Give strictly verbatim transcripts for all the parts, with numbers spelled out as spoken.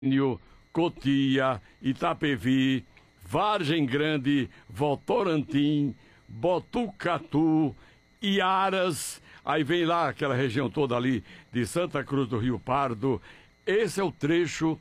Cotia, Itapevi, Vargem Grande, Votorantim, Botucatu, Iaras, aí vem lá aquela região toda ali de Santa Cruz do Rio Pardo. Esse é o trecho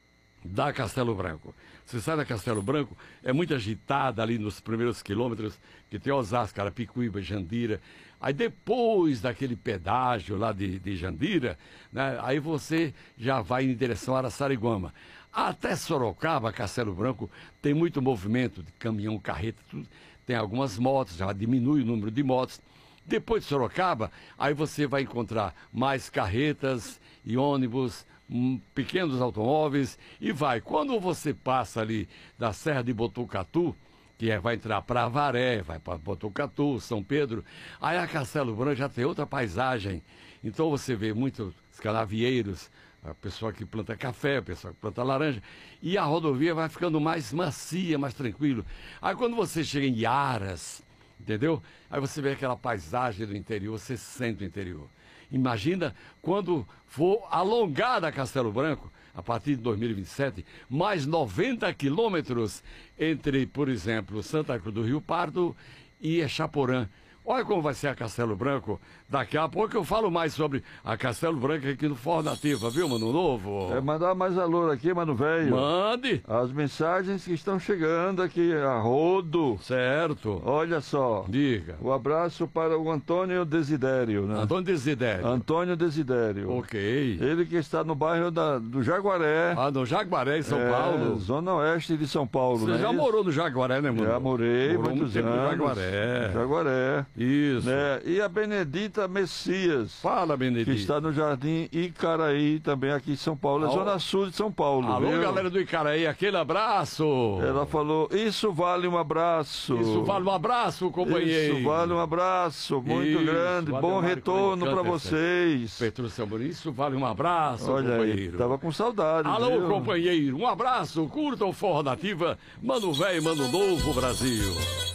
da Castelo Branco. Você sai da Castelo Branco, é muito agitada ali nos primeiros quilômetros, que tem Osasco, Carapicuíba, Jandira. Aí depois daquele pedágio lá de, de Jandira, né, aí você já vai em direção a Araçariguama. Até Sorocaba, Castelo Branco, tem muito movimento de caminhão, carreta, tudo. Tem algumas motos, já diminui o número de motos. Depois de Sorocaba, aí você vai encontrar mais carretas e ônibus, hum, pequenos automóveis, e vai. Quando você passa ali da Serra de Botucatu, que é, vai entrar para Avaré, vai para Botucatu, São Pedro, aí a Castelo Branco já tem outra paisagem. Então você vê muitos canavieiros, a pessoa que planta café, a pessoa que planta laranja, e a rodovia vai ficando mais macia, mais tranquilo. Aí quando você chega em Iaras, entendeu? Aí você vê aquela paisagem do interior, você sente o interior. Imagina quando for alongar a Castelo Branco, a partir de dois mil e vinte e sete, mais noventa quilômetros entre, por exemplo, Santa Cruz do Rio Pardo e Echaporã. Olha como vai ser a Castelo Branco. Daqui a pouco eu falo mais sobre a Castelo Branco aqui no Forró Nativa, viu, Mano Novo? É mandar mais alô aqui, Mano Velho. Mande! As mensagens que estão chegando aqui a rodo. Certo. Olha só. Diga. O abraço para o Antônio Desidério, né? Antônio Desidério. Antônio Desidério. Ok. Ele que está no bairro da, do Jaguaré. Ah, no Jaguaré, em São é, Paulo. Zona Oeste de São Paulo, Você né? já Isso? morou no Jaguaré, né, mano? Já morei, Morou muitos muito tempo anos. no Jaguaré. Jaguaré. Isso. Né? E a Benedita Messias. Fala, Benedita. Que está no Jardim Icaraí, também aqui em São Paulo. É Alô? Zona Sul de São Paulo. Alô, viu? galera do Icaraí, aquele abraço. Ela falou, isso vale um abraço. Isso vale um abraço, companheiro. Isso vale um abraço muito Isso, grande. vale Bom um retorno para vocês. Petrúcio Amorim, isso vale um abraço, Olha companheiro. aí, tava com saudade. Alô, viu? companheiro, um abraço, curta o Forró Nativa, Mano Velho, Mano Novo, Brasil.